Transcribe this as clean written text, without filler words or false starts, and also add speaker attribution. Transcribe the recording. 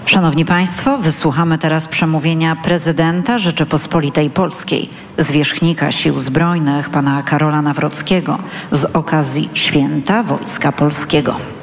Speaker 1: Szanowni Państwo, wysłuchamy teraz przemówienia prezydenta Rzeczypospolitej Polskiej, zwierzchnika Sił Zbrojnych, pana Karola Nawrockiego, z okazji Święta Wojska Polskiego.